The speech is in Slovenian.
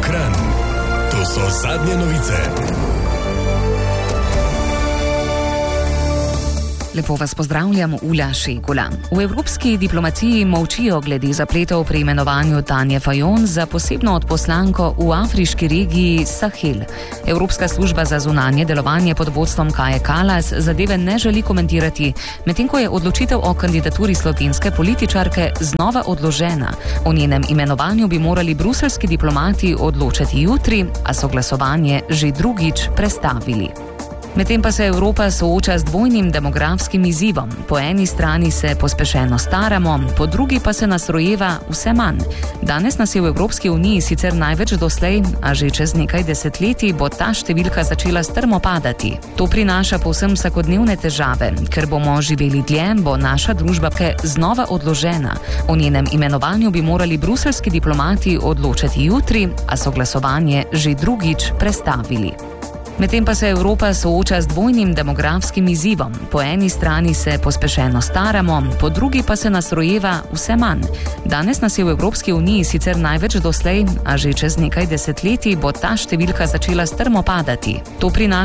Kranj. To so zadnje novice. Lepo vas pozdravljam, Ula Šegula. V evropski diplomaciji molčijo glede zapletov pri imenovanju Tanje Fajon za posebno odposlanko v afriški regiji Sahel. Evropska služba za zunanje delovanje pod vodstvom Kaje Kallas zadeve ne želi komentirati, medtem ko je odločitev o kandidaturi slovenske političarke znova odložena. O njenem imenovanju bi morali bruseljski diplomati odločati jutri, a so glasovanje že drugič prestavili. Medtem pa se Evropa sooča z dvojnim demografskim izzivom. Po eni strani se pospešeno staramo, po drugi pa se nas rojeva vse manj. Danes nas je v Evropski uniji sicer največ doslej, a že čez nekaj desetletij bo ta številka začela strmo padati. To prinaša povsem vsakodnevne težave. Ker bomo živeli dlje, bo naša družba znova odložena. O njenem imenovanju bi morali bruseljski diplomati odločati jutri, a so glasovanje že drugič prestavili. Medtem pa se Evropa sooča z dvojnim demografskim izzivom. Po eni strani se pospešeno staramo, po drugi pa se nas rojeva vse manj. Danes nas je v Evropski uniji sicer največ doslej, a že čez nekaj desetletij bo ta številka začela strmo padati. To prinaša